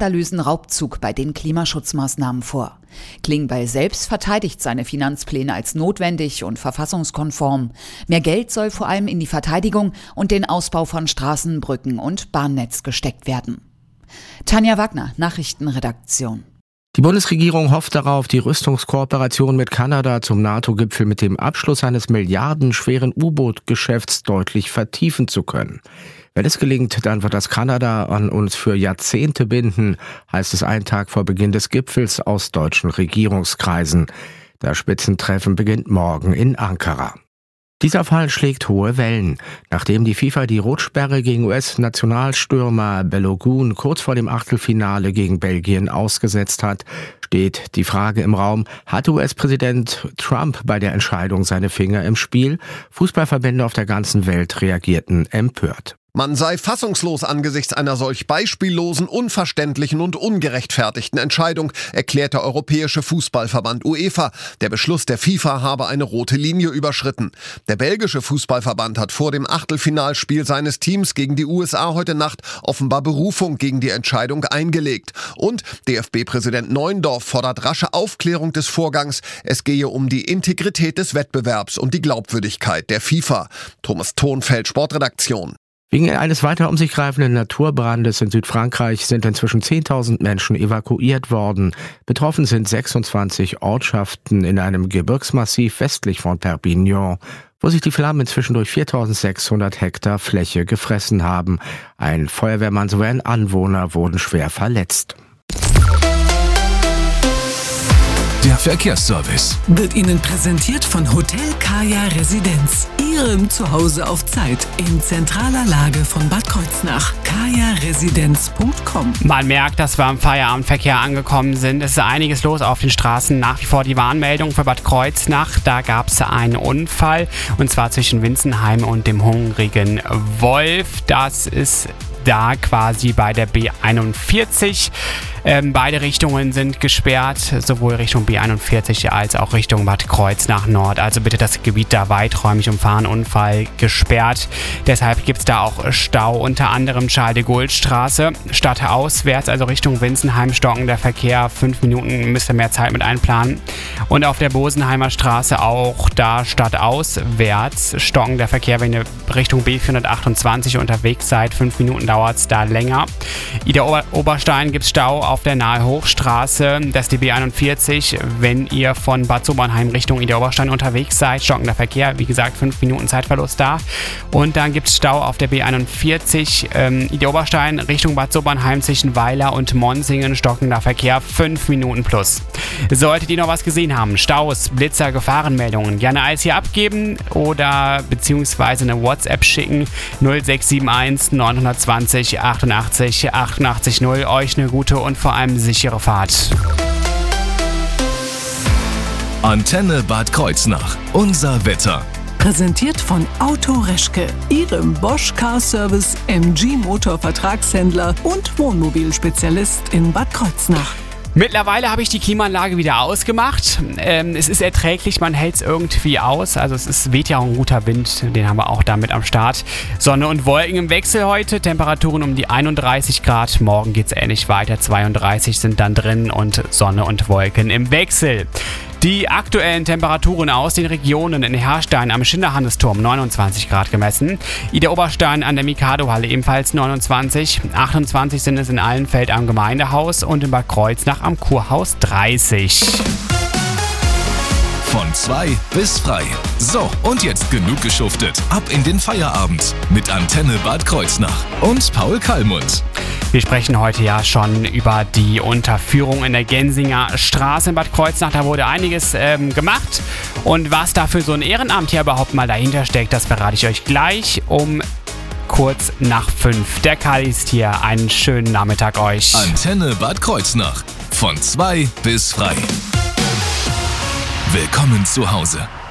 skandalösen Raubzug bei den Klimaschutzmaßnahmen vor. Klingbeil selbst verteidigt seine Finanzpläne als notwendig und verfassungskonform. Mehr Geld soll vor allem in die Verteidigung und den Ausbau von Straßen, Brücken und Bahnnetz gesteckt werden. Tanja Wagner, Nachrichtenredaktion. Die Bundesregierung hofft darauf, die Rüstungskooperation mit Kanada zum NATO-Gipfel mit dem Abschluss eines milliardenschweren U-Boot-Geschäfts deutlich vertiefen zu können. Wenn es gelingt, dann wird das Kanada an uns für Jahrzehnte binden, heißt es einen Tag vor Beginn des Gipfels aus deutschen Regierungskreisen. Das Spitzentreffen beginnt morgen in Ankara. Dieser Fall schlägt hohe Wellen. Nachdem die FIFA die Rotsperre gegen US-Nationalstürmer Balogun kurz vor dem Achtelfinale gegen Belgien ausgesetzt hat, steht die Frage im Raum, hat US-Präsident Trump bei der Entscheidung seine Finger im Spiel? Fußballverbände auf der ganzen Welt reagierten empört. Man sei fassungslos angesichts einer solch beispiellosen, unverständlichen und ungerechtfertigten Entscheidung, erklärt der Europäische Fußballverband UEFA. Der Beschluss der FIFA habe eine rote Linie überschritten. Der belgische Fußballverband hat vor dem Achtelfinalspiel seines Teams gegen die USA heute Nacht offenbar Berufung gegen die Entscheidung eingelegt. Und DFB-Präsident Neuendorf fordert rasche Aufklärung des Vorgangs. Es gehe um die Integrität des Wettbewerbs und die Glaubwürdigkeit der FIFA. Thomas Thonfeld, Sportredaktion. Wegen eines weiter um sich greifenden Naturbrandes in Südfrankreich sind inzwischen 10.000 Menschen evakuiert worden. Betroffen sind 26 Ortschaften in einem Gebirgsmassiv westlich von Perpignan, wo sich die Flammen inzwischen durch 4.600 Hektar Fläche gefressen haben. Ein Feuerwehrmann sowie ein Anwohner wurden schwer verletzt. Der Verkehrsservice wird Ihnen präsentiert von Hotel Kaya Residenz. Ihrem Zuhause auf Zeit in zentraler Lage von Bad Kreuznach. kajaresidenz.com. Man merkt, dass wir am Feierabendverkehr angekommen sind. Es ist einiges los auf den Straßen. Nach wie vor die Warnmeldung für Bad Kreuznach. Da gab es einen Unfall, und zwar zwischen Winsenheim und dem Hungrigen Wolf. Das ist da quasi bei der B41. Beide Richtungen sind gesperrt, sowohl Richtung B41 als auch Richtung Bad Kreuznach Nord. Also bitte das Gebiet da weiträumig umfahren, Unfall gesperrt. Deshalb gibt es da auch Stau, unter anderem Charles-de-Gaulle-Straße. Stadtauswärts, also Richtung Winsenheim, stockender Verkehr. 5 Minuten müsst ihr mehr Zeit mit einplanen. Und auf der Bosenheimer Straße auch da stadtauswärts stockender Verkehr, wenn ihr Richtung B428 unterwegs seid. 5 Minuten dauert es da länger. Ida Oberstein gibt es Stau auf der Nahe Hochstraße, das ist die B41, wenn ihr von Bad Sobernheim Richtung Ida Oberstein unterwegs seid, stockender Verkehr, wie gesagt 5 Minuten Zeitverlust da. Und dann gibt es Stau auf der B41, Ida Oberstein Richtung Bad Sobernheim zwischen Weiler und Monsinghen, stockender Verkehr, 5 Minuten plus. Solltet ihr noch was gesehen haben, Staus, Blitzer, Gefahrenmeldungen, gerne alles hier abgeben oder beziehungsweise eine WhatsApp schicken, 0671 920 88 88 0, euch eine gute und vor allem sichere Fahrt. Antenne Bad Kreuznach. Unser Wetter. Präsentiert von Auto Reschke, Ihrem Bosch Car Service, MG Motor Vertragshändler und Wohnmobilspezialist in Bad Kreuznach. Mittlerweile habe ich die Klimaanlage wieder ausgemacht. Es ist erträglich, man hält es irgendwie aus. Also weht ja auch ein guter Wind, den haben wir auch da mit am Start. Sonne und Wolken im Wechsel heute, Temperaturen um die 31 Grad. Morgen geht es ähnlich weiter, 32 sind dann drin und Sonne und Wolken im Wechsel. Die aktuellen Temperaturen aus den Regionen: in Herrstein am Schinderhannesturm 29 Grad gemessen, Ida Oberstein an der Mikado-Halle ebenfalls 29, 28 sind es in Allenfeld am Gemeindehaus und in Bad Kreuznach am Kurhaus 30. Von 2 bis frei. So, und jetzt genug geschuftet. Ab in den Feierabend mit Antenne Bad Kreuznach und Paul Kallmund. Wir sprechen heute ja schon über die Unterführung in der Gensinger Straße in Bad Kreuznach. Da wurde einiges gemacht. Und was da für so ein Ehrenamt hier überhaupt mal dahinter steckt, das verrate ich euch gleich um kurz nach 5. Der Kali ist hier. Einen schönen Nachmittag euch. Antenne Bad Kreuznach. Von 2 bis frei. Willkommen zu Hause.